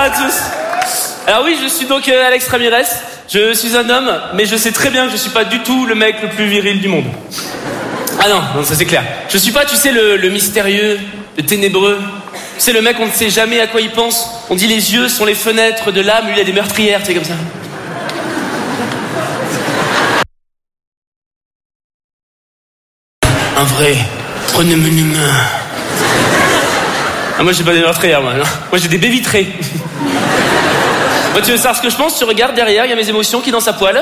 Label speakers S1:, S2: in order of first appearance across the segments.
S1: à tous. Alors oui, je suis donc Alex Ramirez. Je suis un homme, mais je sais très bien que je suis pas du tout le mec le plus viril du monde. Ah non, ça c'est clair. Je suis pas, tu sais, le mystérieux, le ténébreux. Tu sais, le mec, on ne sait jamais à quoi il pense. On dit les yeux sont les fenêtres de l'âme, lui il a des meurtrières, tu sais, comme ça. Un vrai, prenez-moi une main. Ah, moi j'ai pas des meurtrières, moi. Non. Moi j'ai des baies vitrées. Moi, tu veux savoir ce que je pense? Tu regardes derrière, il y a mes émotions qui dansent à poil.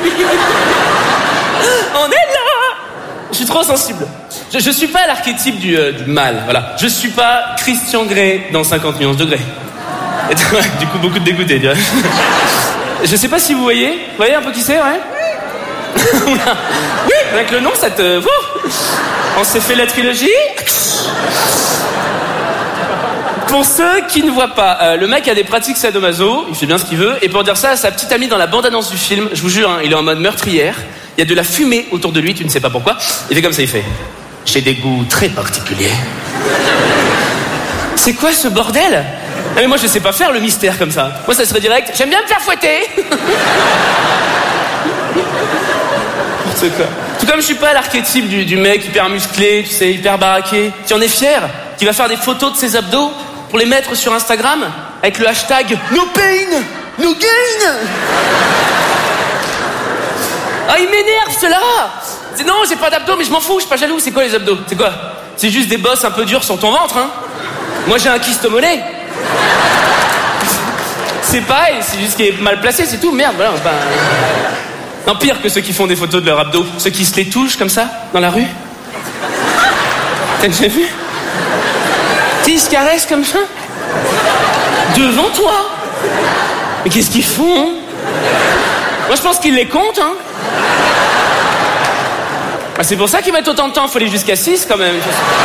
S1: On est là. Je suis trop sensible. Je suis pas l'archétype du mal, voilà. Je suis pas Christian Grey dans 50 nuances degrés. Et, ouais, du coup, beaucoup de dégoûtés, tu vois. Je sais pas si vous voyez un peu qui c'est, ouais? Oui, avec le nom, ça te... On s'est fait la trilogie. Pour ceux qui ne voient pas, le mec a des pratiques sadomaso, il fait bien ce qu'il veut, et pour dire ça à sa petite amie dans la bande-annonce du film, je vous jure, hein, il est en mode meurtrière, il y a de la fumée autour de lui, tu ne sais pas pourquoi, il fait comme ça, il fait « J'ai des goûts très particuliers. » C'est quoi ce bordel? Ah mais moi je sais pas faire le mystère comme ça. Moi ça serait direct, j'aime bien me faire fouetter. C'est quoi? Tout comme je suis pas l'archétype du mec hyper musclé, tu sais, hyper baraqué, qui en est fier, qui va faire des photos de ses abdos pour les mettre sur Instagram avec le hashtag No Pain, No Gain. Ah, il m'énerve cela. C'est non, j'ai pas d'abdos, mais je m'en fous, je suis pas jaloux. C'est quoi les abdos? C'est quoi? C'est juste des bosses un peu dures sur ton ventre, hein. Moi j'ai un kyste au mollet. C'est pareil, c'est juste qu'il est mal placé, c'est tout. Merde, voilà. Non, pire que ceux qui font des photos de leurs abdos, ceux qui se les touchent comme ça dans la rue. T'as déjà vu? Ils se caressent comme ça devant toi. Mais qu'est-ce qu'ils font, hein? Moi je pense qu'ils les comptent, hein. Bah, c'est pour ça qu'ils mettent autant de temps, il faut aller jusqu'à 6 quand même.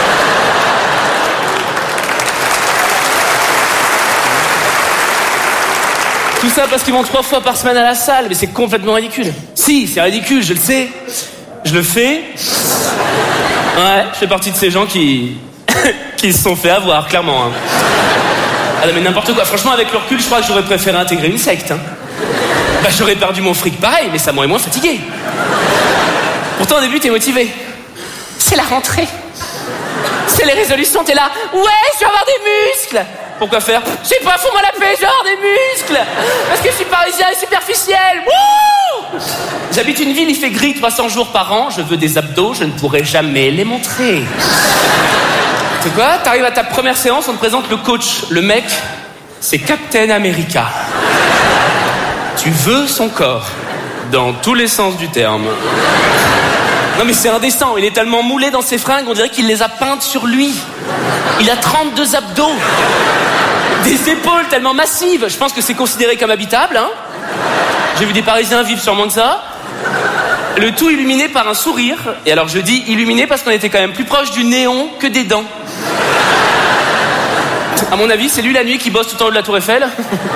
S1: Tout ça parce qu'ils vont 3 fois par semaine à la salle, mais c'est complètement ridicule. Si, c'est ridicule, je le sais. Je le fais. Ouais, je fais partie de ces gens qui se sont fait avoir, clairement. Hein. Ah non, mais n'importe quoi. Franchement, avec le recul, je crois que j'aurais préféré intégrer une secte. Hein. Bah, j'aurais perdu mon fric pareil, mais ça m'aurait moins fatigué. Pourtant, au début, t'es motivé. C'est la rentrée. C'est les résolutions, t'es là. Ouais, je vais avoir des muscles. Pourquoi faire? Je sais pas, fous-moi la paix, genre des muscles. Parce que je suis parisien et superficiel. Wouh! J'habite une ville, il fait gris 300 jours par an. Je veux des abdos, je ne pourrai jamais les montrer. C'est quoi? T'arrives à ta première séance, on te présente le coach. Le mec, c'est Captain America. Tu veux son corps. Dans tous les sens du terme. Non mais c'est indécent, il est tellement moulé dans ses fringues, on dirait qu'il les a peintes sur lui. Il a 32 abdos. Des épaules tellement massives, je pense que c'est considéré comme habitable, hein. J'ai vu des Parisiens vivre sur moins que ça. Le tout illuminé par un sourire. Et alors je dis illuminé parce qu'on était quand même plus proche du néon que des dents. À mon avis, c'est lui la nuit qui bosse tout en haut de la Tour Eiffel.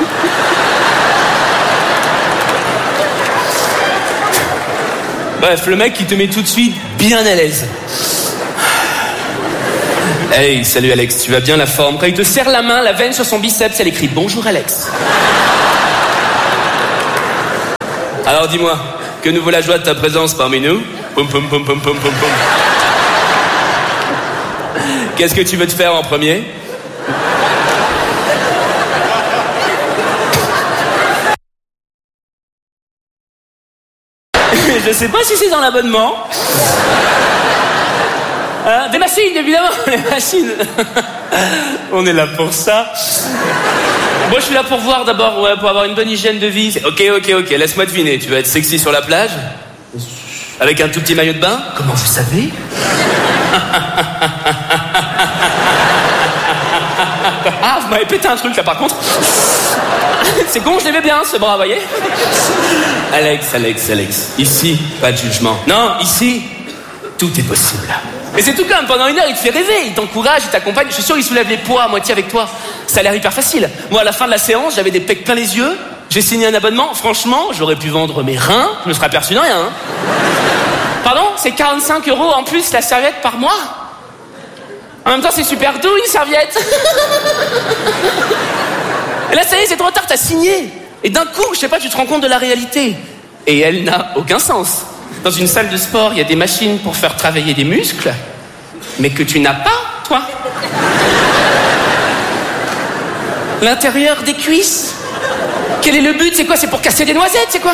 S1: Bref, le mec qui te met tout de suite bien à l'aise. Hey, salut Alex, tu vas bien, la forme? Quand il te serre la main, la veine sur son biceps, elle écrit « Bonjour Alex ». Alors dis-moi, que nous vaut la joie de ta présence parmi nous? Poum poum poum poum poum poum poum. Qu'est-ce que tu veux te faire en premier? Je sais pas si c'est dans l'abonnement. Des machines, évidemment, les machines. On est là pour ça. Moi, je suis là pour voir d'abord, ouais, pour avoir une bonne hygiène de vie. Ok, laisse-moi deviner. Tu vas être sexy sur la plage? Avec un tout petit maillot de bain? Comment vous savez? Ah, vous m'avez pété un truc là par contre. C'est con, je l'aimais bien ce bras, vous voyez. Alex. Ici, pas de jugement. Non, ici, tout est possible. Mais c'est tout comme, pendant 1 heure, il te fait rêver, il t'encourage, il t'accompagne. Je suis sûr qu'il soulève les poids à moitié avec toi. Ça a l'air hyper facile. Moi, à la fin de la séance, j'avais des pecs plein les yeux. J'ai signé un abonnement. Franchement, j'aurais pu vendre mes reins. Je me serais aperçu de rien. Hein. Pardon? C'est 45 € en plus la serviette par mois? En même temps, c'est super doux, une serviette. Et là, ça y est, c'est trop tard, t'as signé. Et d'un coup, je sais pas, tu te rends compte de la réalité. Et elle n'a aucun sens. Dans une salle de sport, il y a des machines pour faire travailler des muscles, mais que tu n'as pas, toi. L'intérieur des cuisses. Quel est le but? C'est quoi? C'est pour casser des noisettes, c'est quoi?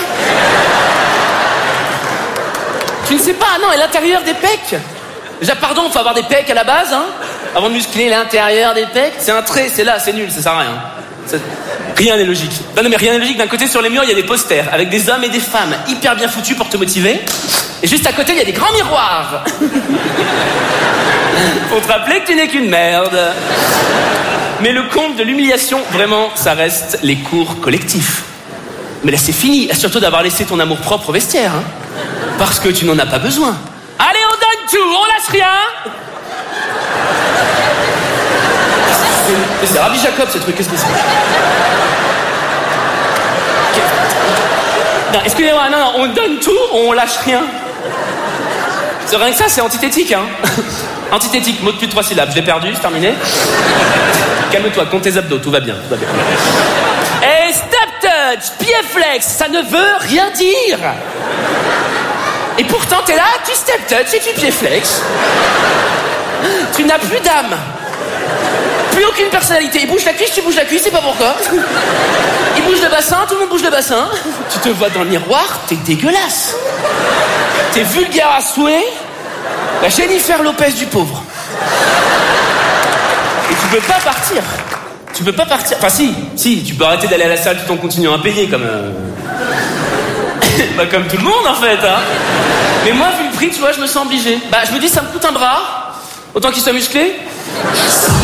S1: Tu ne sais pas, non, et l'intérieur des pecs. Déjà, pardon, faut avoir des pecs à la base, hein. Avant de muscler l'intérieur des pecs, c'est un trait, c'est là, c'est nul, ça sert à rien. Rien n'est logique. Non, mais rien n'est logique. D'un côté, sur les murs, il y a des posters avec des hommes et des femmes hyper bien foutus pour te motiver. Et juste à côté, il y a des grands miroirs. Pour te rappeler que tu n'es qu'une merde. Mais le comble de l'humiliation, vraiment, ça reste les cours collectifs. Mais là, c'est fini. Assure-toi d'avoir laissé ton amour-propre au vestiaire, hein. Parce que tu n'en as pas besoin. Allez, on donne tout, on lâche rien. C'est Rabbi Jacob, ce truc, qu'est-ce que c'est? Non, excusez-moi, non, on donne tout, on lâche rien. C'est rien que ça, c'est antithétique, hein. Antithétique, mot de plus de 3 syllabes, je l'ai perdu, c'est terminé. Calme-toi, compte tes abdos, tout va bien, tout va bien. Et step touch, pied flex, ça ne veut rien dire. Et pourtant, t'es là, tu step touch et tu pied flex. Tu n'as plus d'âme. Plus aucune personnalité. Il bouge la cuisse, tu bouges la cuisse, c'est pas pourquoi. Il bouge le bassin, tout le monde bouge le bassin. Tu te vois dans le miroir, t'es dégueulasse. T'es vulgaire à souhait. La Jennifer Lopez du pauvre. Et tu peux pas partir. Tu peux pas partir. Enfin si, tu peux arrêter d'aller à la salle tout en continuant à payer comme... Bah comme tout le monde en fait, hein. Mais moi, vu le prix, tu vois, je me sens obligé. Bah je me dis, ça me coûte un bras. Autant qu'il soit musclé.